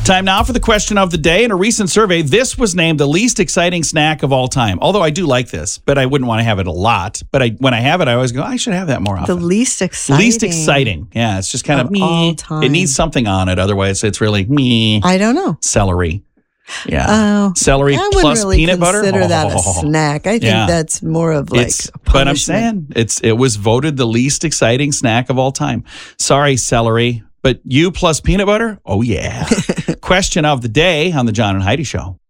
Time now for the question of the day. In a recent survey, this was named the least exciting snack of all time. Although I do like this, but I wouldn't want to have it a lot. But when I have it, I always go, I should have that more often. The least exciting. Least exciting. Yeah, it's just kind of all time. It needs something on it. Otherwise, it's really meh. I don't know. Celery. Yeah. Celery I plus wouldn't really peanut butter. consider that a snack. I think that's more of like a But I'm punishment. saying it was voted the least exciting snack of all time. Sorry, celery. But you plus peanut butter? Oh, yeah. Question of the day on the John and Heidi Show.